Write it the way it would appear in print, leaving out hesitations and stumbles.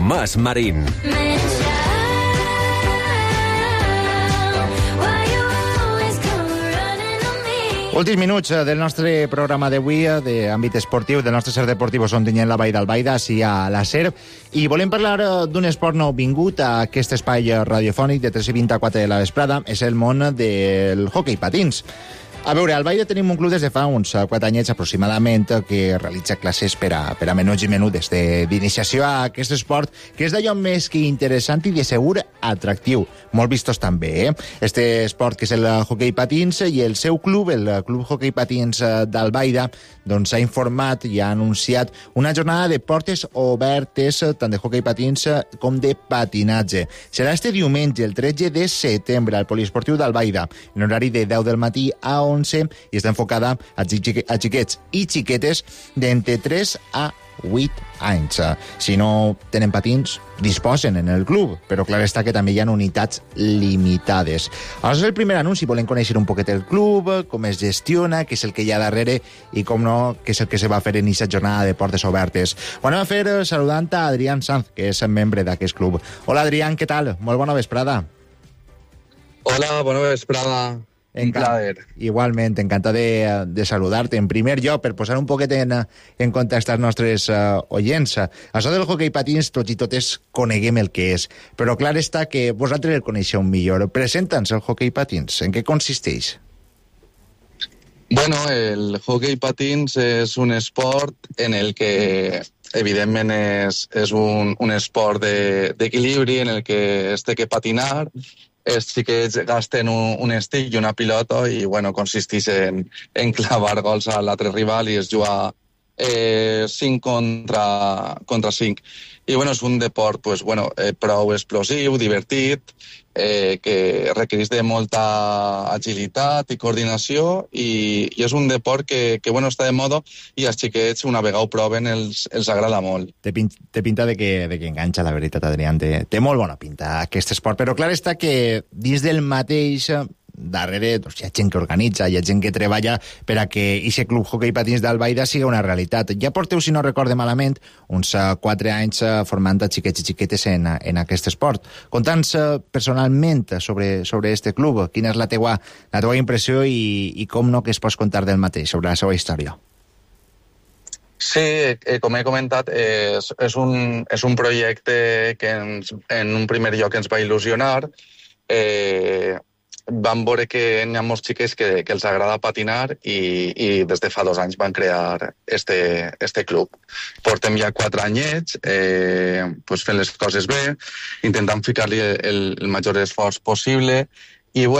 Tomàs Marín. Últims minuts del nostre programa d'avui d'àmbit esportiu, del nostre Ser Deportivo on tenim la Vall d'Albaida, així a la SER, i volem parlar d'un esport nou vingut a aquest espai radiofònic de 3:20 a 4 de la vesprada. És el món del hoquei patins. A veure, a Albaida tenim un club des de fa uns 4 anyets aproximadament que realitza classes per a menuts i menudes d'iniciació a aquest esport, que és d'allò més que interessant i de segur atractiu. Molt vistos també, Este esport que és el hoquei patins, i el seu club, el Club Hoquei Patins d'Albaida, doncs ha informat i ha anunciat una jornada de portes obertes tant de hoquei patins com de patinatge. Serà este diumenge, el 13 de setembre, al Poliesportiu d'Albaida, en horari de 10 del matí a 11, i està enfocada a xiquets i xiquetes d'entre 3 a 8 anys. Si no tenen patins, disposen en el club, però clar està que també hi ha unitats limitades. Aleshores, el primer anunci, volem conèixer un poquet el club, com es gestiona, què és el que hi ha darrere i, com no, què és el que se va fer en aquesta jornada de portes obertes. Ho anem a fer saludant a Adrián Sanz, que és membre d'aquest club. Hola, Adrián, què tal? Molt bona vesprada. Hola, bona vesprada. Un plaer. Igualment, encantat de saludar-te. En primer lloc, per posar un poquet en context als nostres oients, això del hoquei patins, tots i totes coneguem el que és, però clar està que vosaltres el coneixeu millor. Presenta'ns el hoquei patins. En què consisteix? Bueno, el hoquei patins és un esport en el que, evidentment, és un esport d'equilibri, en el que es té que patinar. Els xiquets gasten un stick i una pilota i, bueno, consisteix en clavar gols a l'altre rival i es juga 5 contra 5. I, bueno, és un deport, pues, bueno, prou explosiu, divertit, que requereix de molta agilitat i coordinació, i és un deport que bueno, està de moda, i els xiquets, una vegada ho proven, els agrada molt. Té pinta de que enganxa, la veritat, Adrián. Té molt bona pinta aquest esport, però clar està que dins del mateix darrere doncs, hi ha gent que organitza, hi ha gent que treballa per a que aquest club hoquei patins d'Albaida sigui una realitat. Ja porteu, si no recorde malament, uns 4 anys formant xiquets i xiquetes en aquest esport. Conta'ns personalment sobre este club, quina és la teua impressió i com no que es pots contar del mateix, sobre la seva història. Sí, com he comentat, és un projecte que en un primer lloc ens va il·lusionar. Vam veure que hi ha molts xiquets que els agrada patinar i des de fa 2 anys van crear este club. Portem ja 4 anyets fent les coses bé, intentant ficar-li el major esforç possible